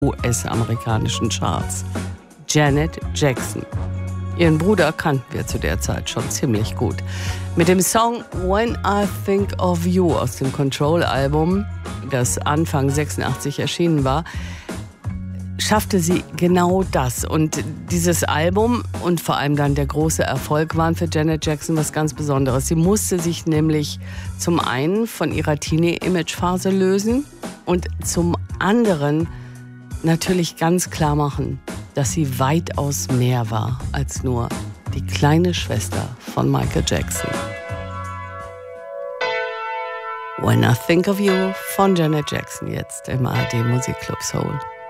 US-amerikanischen Charts. Janet Jackson. Ihren Bruder kannten wir zu der Zeit schon ziemlich gut. Mit dem Song When I Think of You aus dem Control-Album, das Anfang 86 erschienen war, schaffte sie genau das. Und dieses Album und vor allem dann der große Erfolg waren für Janet Jackson was ganz Besonderes. Sie musste sich nämlich zum einen von ihrer Teenie-Image-Phase lösen und zum anderen natürlich ganz klar machen, dass sie weitaus mehr war als nur die kleine Schwester von Michael Jackson. When I Think of You von Janet Jackson jetzt im ARD Musikclub Soul.